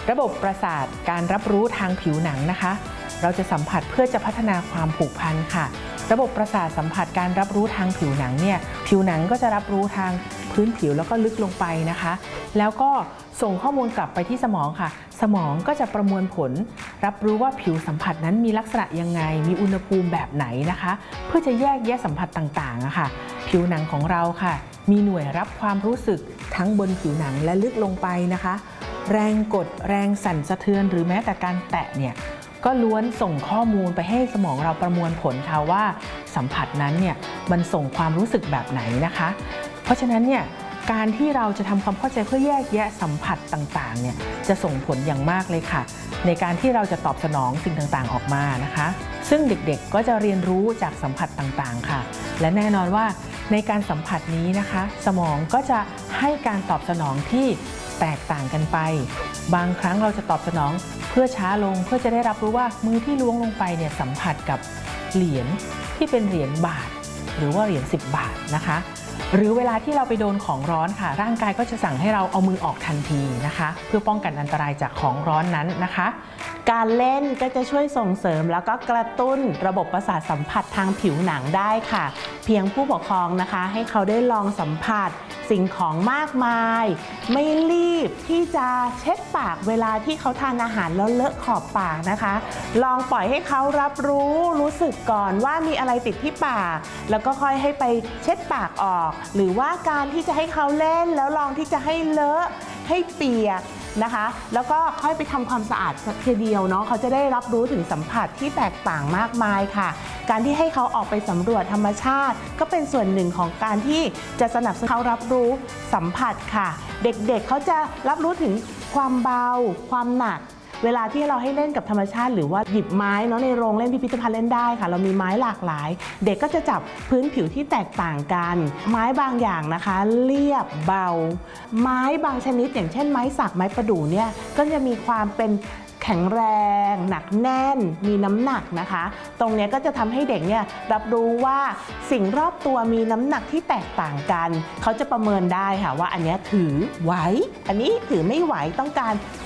ระบบประสาทการรับรู้ทางผิวหนังนะคะเราจะสัมผัสเพื่อจะพัฒนาความผูกพันค่ะระบบประสาทสัมผัสการรับรู้ทางผิวหนังเนี่ยผิวหนังก็จะรับรู้ทางพื้นผิวแล้วก็ลึกลงไปนะคะแล้วก็ส่งข้อมูลกลับไปที่สมองค่ะสมองก็จะประมวลผลรับรู้ว่าผิวสัมผัสนั้นมีลักษณะยังไงมีอุณหภูมิแบบไหนนะคะเพื่อจะแยกแยะสัมผัสต่างๆค่ะผิวหนังของเราค่ะมีหน่วยรับความรู้สึกทั้งบนผิวหนังและลึกลงไปนะคะแรงกดแรงสั่นสะเทือนหรือแม้แต่การแตะเนี่ยก็ล้วนส่งข้อมูลไปให้สมองเราประมวลผลค่ะว่าสัมผัสนั้นเนี่ยมันส่งความรู้สึกแบบไหนนะคะเพราะฉะนั้นเนี่ยการที่เราจะทำความเข้าใจเพื่อแยกแยะสัมผัสต่างๆเนี่ยจะส่งผลอย่างมากเลยค่ะในการที่เราจะตอบสนองสิ่งต่างๆออกมานะคะซึ่งเด็กๆก็จะเรียนรู้จากสัมผัสต่างๆค่ะและแน่นอนว่าในการสัมผัสนี้นะคะสมองก็จะให้การตอบสนองที่แตกต่างกันไปบางครั้งเราจะตอบสนองเพื่อช้าลงเพื่อจะได้รับรู้ว่ามือที่ล้วงลงไปเนี่ยสัมผัสกับเหรียญที่เป็นเหรียญบาทหรือว่าเหรียญ10 บาทนะคะหรือเวลาที่เราไปโดนของร้อนค่ะร่างกายก็จะสั่งให้เราเอามือออกทันทีนะคะเพื่อป้องกันอันตรายจากของร้อนนั้นนะคะการเล่นก็จะช่วยส่งเสริมแล้วก็กระตุ้นระบบประสาทสัมผัสทางผิวหนังได้ค่ะเพียงผู้ปกครองนะคะให้เขาได้ลองสัมผัสสิ่งของมากมายไม่รีบที่จะเช็ดปากเวลาที่เขาทานอาหารแล้วเลอะขอบปากนะคะลองปล่อยให้เขารับรู้สึกก่อนว่ามีอะไรติดที่ปากแล้วก็ค่อยให้ไปเช็ดปากออกหรือว่าการที่จะให้เขาเล่นแล้วลองที่จะให้เลอะให้เปียกนะคะแล้วก็ค่อยไปทำความสะอาดสักทีเดียวเนาะเขาจะได้รับรู้ถึงสัมผัสที่แตกต่างมากมายค่ะการที่ให้เขาออกไปสำรวจธรรมชาติก็เป็นส่วนหนึ่งของการที่จะสนับสนุนเขารับรู้สัมผัสค่ะเด็กๆเขาจะรับรู้ถึงความเบาความหนักเวลาที่เราให้เล่นกับธรรมชาติหรือว่าหยิบไม้เนาะในโรงเล่นพิพิธภัณฑ์เล่นได้ค่ะเรามีไม้หลากหลายเด็กก็จะจับพื้นผิวที่แตกต่างกันไม้บางอย่างนะคะเรียบเบาไม้บางชนิดอย่างเช่นไม้สักไม้ประดู่เนี่ยก็จะมีความเป็นแข็งแรงหนักแน่นมีน้ำหนักนะคะตรงนี้ก็จะทำให้เด็กเนี่ยรับรู้ว่าสิ่งรอบตัวมีน้ำหนักที่แตกต่างกันเขาจะประเมินได้ค่ะว่าอันนี้ถือไหวอันนี้ถือไม่ไหวต้องการ